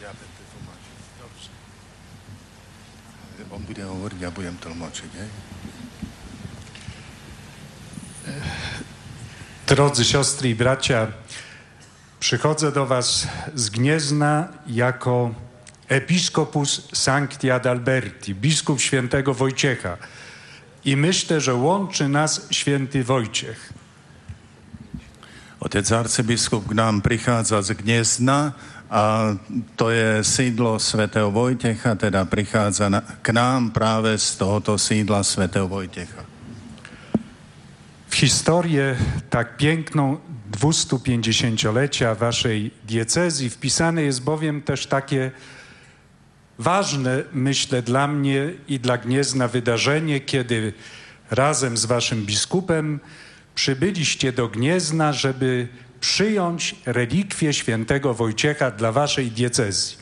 On bude hovoriť, ja budem tlmočiť, hej? Drodzy siostry i bracia, przychodzę do was z Gniezna jako episkopus Sancti Adalberti, biskup świętego Wojciecha. I myślę, że łączy nas święty Wojciech. Otec arcibiskup k nám prichádza z Gniezna a to je sídlo svätého Vojtecha, teda prichádza k nám práve z tohoto sídla svätého Vojtecha. W historię tak piękną 250-lecia waszej diecezji wpisane jest bowiem też takie ważne, myślę, dla mnie i dla Gniezna wydarzenie, kiedy razem z waszym biskupem przybyliście do Gniezna, żeby przyjąć relikwie świętego Wojciecha dla waszej diecezji.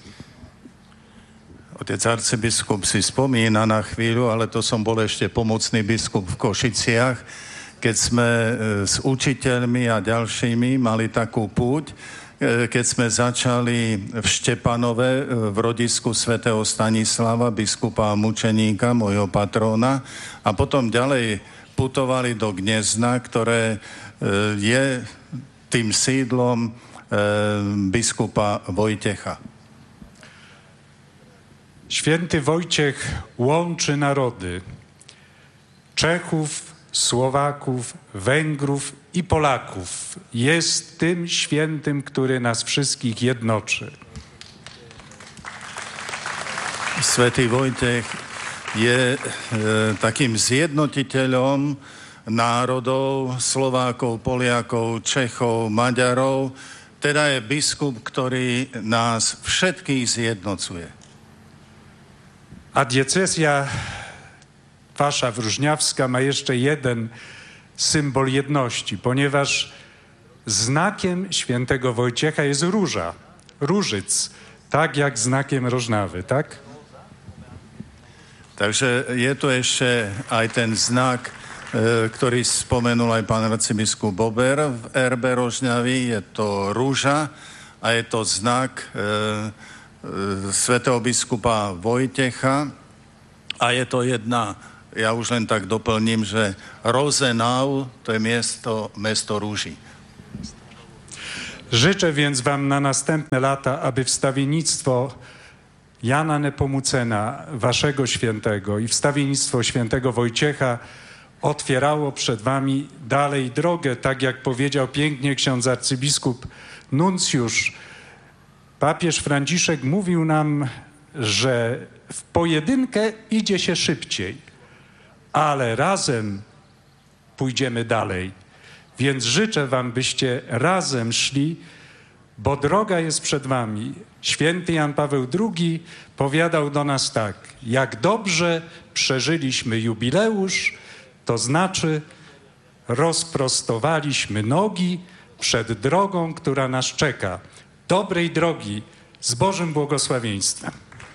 Otec arcibiskup si spomína na chvíľu, ale to som bol ešte pomocný biskup v Košiciach, keď sme s učiteľmi a ďalšími mali takú púť, keď sme začali v Štepanove v rodisku svätého Stanislava, biskupa a mučeníka, môjho patróna, a potom ďalej putovali do Gniezna, ktoré je tým sídlom biskupa Wojciecha. Święty Wojciech łączy narody Czechów, Słowaków, Węgrów i Polaków. Jest tym świętym, który nas wszystkich jednoczy. Svätý Vojtech je takým zjednotiteľom národov, Slovákov, Poliakov, Čechov, Maďarov. Teda je biskup, ktorý nás všetkých zjednocuje. A diecezja wasza wróżniawska ma jeszcze jeden symbol jedności, ponieważ znakiem świętego Wojciecha jest róża, różyc, tak jak znakiem Rožnavy, tak? Takže je tu ešte aj ten znak, ktorý spomenul aj pán arcibiskup Bober v erbe Rožňavy. Je to rúža a je to znak svätého biskupa Vojtecha a je to jedna, ja už len tak doplním, že Rozenau, to je mesto rúží. Życzę więc wam na następne lata, aby wstawiennictwo Jana Nepomucena, waszego świętego, i wstawiennictwo świętego Wojciecha otwierało przed wami dalej drogę, tak jak powiedział pięknie ksiądz arcybiskup nuncjusz. Papież Franciszek mówił nam, że w pojedynkę idzie się szybciej, ale razem pójdziemy dalej. Więc życzę wam, byście razem szli, bo droga jest przed wami. Święty Jan Paweł II powiadał do nas tak: jak dobrze przeżyliśmy jubileusz, to znaczy rozprostowaliśmy nogi przed drogą, która nas czeka. Dobrej drogi, z Bożym błogosławieństwem.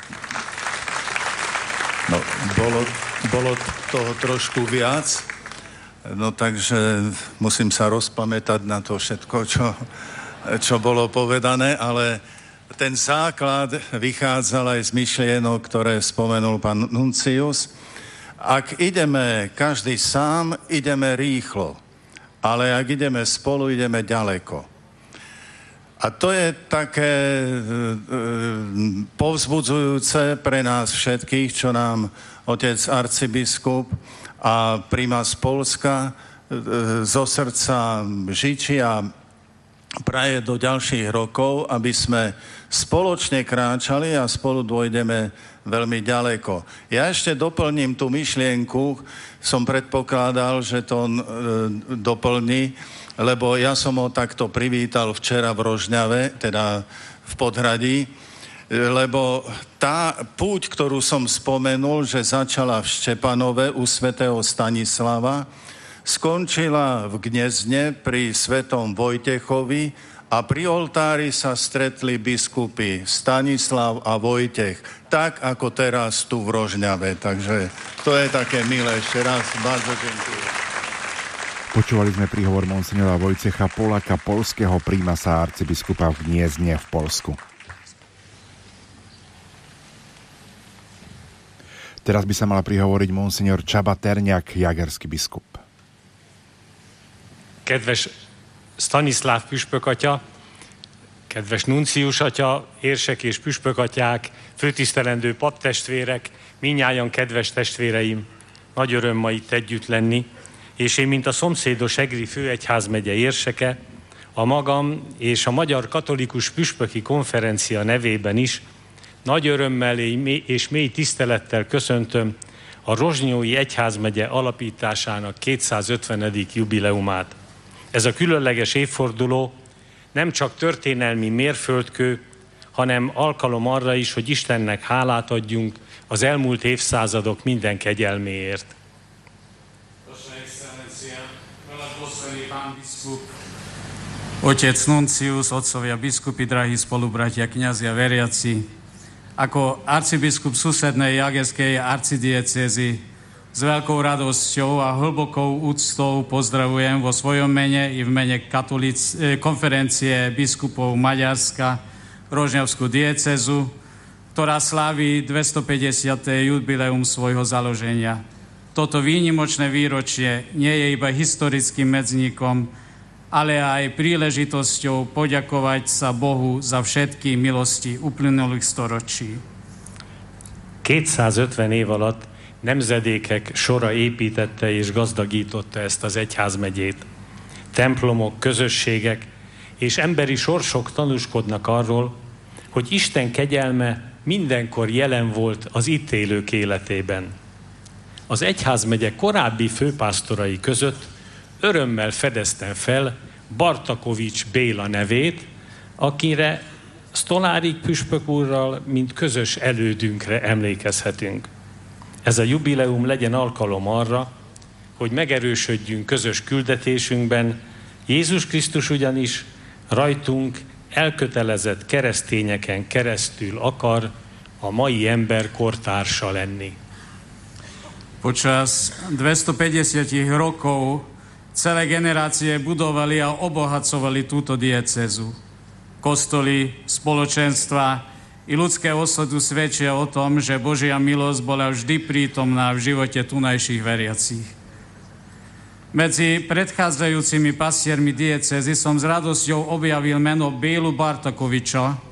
No, bolo toho trošku viac, no takže musím sa rozpamätať na to všetko, čo bolo povedané, ale ten základ vychádzal aj z myšlienok, ktoré spomenul pán nuncius. Ak ideme každý sám, ideme rýchlo, ale ak ideme spolu, ideme ďaleko. A to je také povzbudzujúce pre nás všetkých, čo nám otec arcibiskup a primas Polska zo srdca žičí a praje do ďalších rokov, aby sme spoločne kráčali a spolu dôjdeme veľmi ďaleko. Ja ešte doplním tú myšlienku, som predpokladal, že to doplní, lebo ja som ho takto privítal včera v Rožňave, teda v Podhradí, lebo tá púť, ktorú som spomenul, že začala v Štepanove u svätého Stanislava, skončila v Gniezne pri svätom Vojtechovi a pri oltári sa stretli biskupy Stanislav a Vojtech, tak ako teraz tu v Rožňave. Takže to je také milé. Ešte raz bardzo ďakujem. Počúvali sme príhovor monsignora Vojcecha Polaka, poľského prímasa arcibiskupa v Gniezne v Poľsku. Teraz by sa mal prihovoriť monsignor Csaba Terňák, jagerský biskup. Kedves Staniszláv püspök atya, kedves nuncius atya, érsek és püspök atyák, főtisztelendő paptestvérek, mindnyájan kedves testvéreim, nagy öröm ma itt együtt lenni, és én, mint a szomszédos Egri főegyházmegye érseke, a magam és a Magyar Katolikus Püspöki Konferencia nevében is nagy örömmel és mély tisztelettel köszöntöm a Rozsnyói Egyházmegye alapításának 250. jubileumát. Ez a különleges évforduló nem csak történelmi mérföldkő, hanem alkalom arra is, hogy Istennek hálát adjunk az elmúlt évszázadok minden kegyelméért. Otec Nuncius, otcovia biskupy, drahí spolubratia, kňazi a veriaci, ako arcibiskup susednej jagerskej arcidiecézy s veľkou radosťou a hlbokou úctou pozdravujem vo svojom mene i v mene konferencie biskupov Maďarska Rožňavskú diecézu, ktorá slávi 250. jubileum svojho založenia. Toto výnimočné výročie nie je iba historickým medzníkom, ale aj príležitosťou poďakovať sa Bohu za všetky milosti uplynulých storočí. 250 év alatt nemzedékek sora építette és gazdagította ezt az egyházmegyét. Templomok, közösségek és emberi sorsok tanúskodnak arról, hogy Isten kegyelme mindenkor jelen volt az itt élők életében. Az egyházmegye korábbi főpásztorai között örömmel fedeztem fel Bartakovics Béla nevét, akire Sztolárik püspök úrral, mint közös elődünkre emlékezhetünk. Ez a jubileum legyen alkalom arra, hogy megerősödjünk közös küldetésünkben. Jézus Krisztus ugyanis rajtunk elkötelezett keresztényeken keresztül akar a mai ember kortársa lenni. Počas 250 rokov celé generácie budovali a obohacovali túto diecézu. Kostoly, spoločenstva i ľudské osudy svedčia o tom, že Božia milosť bola vždy prítomná v živote tunajších veriacich. Medzi predchádzajúcimi pastiermi diecézy som s radosťou objavil meno Bélu Bartakoviča,